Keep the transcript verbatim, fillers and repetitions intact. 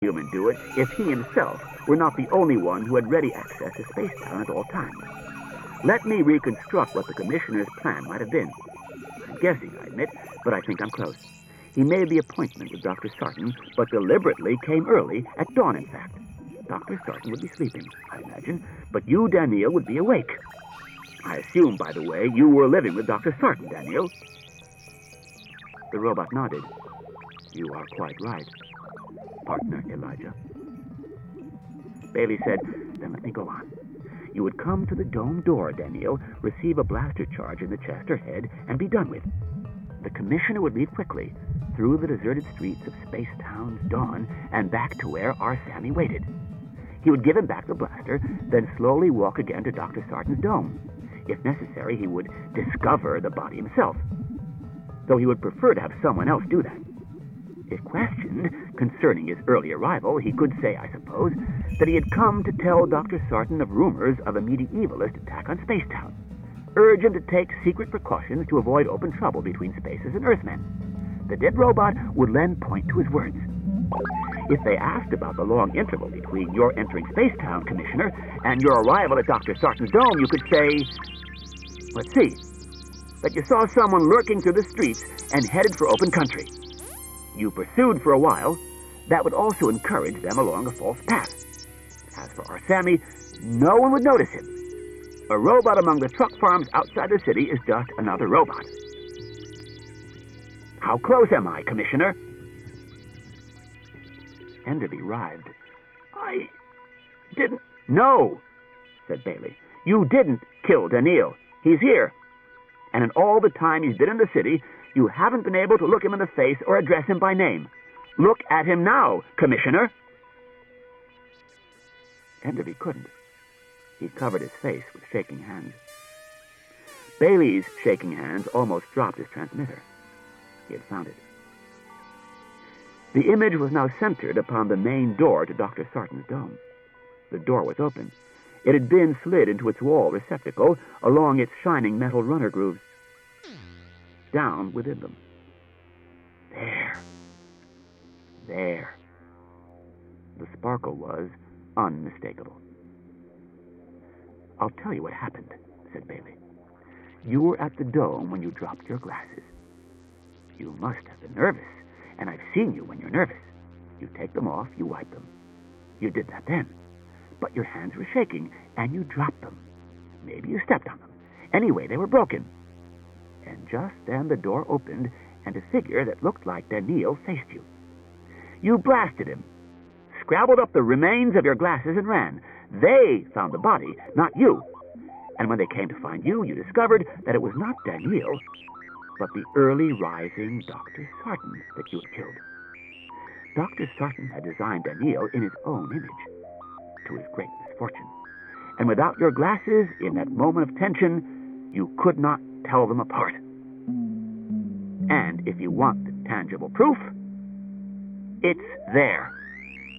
human do it if he himself were not the only one who had ready access to Spacetown at all times. Let me reconstruct what the Commissioner's plan might have been. I'm guessing, I admit, but I think I'm close. He made the appointment with Doctor Sarton, but deliberately came early, at dawn in fact. Doctor Sarton would be sleeping, I imagine, but you, Daniil, would be awake. I assume, by the way, you were living with Doctor Sarton, Daniil. The robot nodded. You are quite right, partner Elijah. Bailey said, then let me go on. You would come to the dome door, Daniil, receive a blaster charge in the chest or head, and be done with. The Commissioner would leave quickly, through the deserted streets of Spacetown's dawn, and back to where our Sammy waited. He would give him back the blaster, then slowly walk again to Doctor Sarton's dome. If necessary, he would discover the body himself, though he would prefer to have someone else do that. If questioned concerning his early arrival, he could say, I suppose, that he had come to tell Doctor Sarton of rumors of a medievalist attack on Spacetown, urge him to take secret precautions to avoid open trouble between Spaces and Earthmen. The dead robot would then point to his words. If they asked about the long interval between your entering Spacetown, Commissioner, and your arrival at Doctor Sarton's dome, you could say, let's see, that you saw someone lurking through the streets and headed for open country. You pursued for a while. That would also encourage them along a false path. As for our Sammy, no one would notice him. A robot among the truck farms outside the city is just another robot. How close am I, Commissioner? Enderby writhed. I didn't... No, said Bailey. You didn't kill Daniil. He's here. And in all the time he's been in the city, you haven't been able to look him in the face or address him by name. Look at him now, Commissioner. Enderby couldn't. He covered his face with shaking hands. Bailey's shaking hands almost dropped his transmitter. He had found it. The image was now centered upon the main door to Doctor Sarton's dome. The door was open. It had been slid into its wall receptacle along its shining metal runner grooves. Down within them. There. There. The sparkle was unmistakable. I'll tell you what happened, said Bailey. You were at the dome when you dropped your glasses. You must have been nervous, and I've seen you when you're nervous. You take them off, you wipe them. You did that then. But your hands were shaking, and you dropped them. Maybe you stepped on them. Anyway, they were broken. And just then the door opened, and a figure that looked like Daniil faced you. You blasted him, scrabbled up the remains of your glasses, and ran. They found the body, not you. And when they came to find you, you discovered that it was not Daniil, but the early rising Doctor Sarton that you had killed. Doctor Sarton had designed Daniil in his own image, to his great misfortune. And without your glasses, in that moment of tension, you could not tell them apart. And if you want the tangible proof, it's there.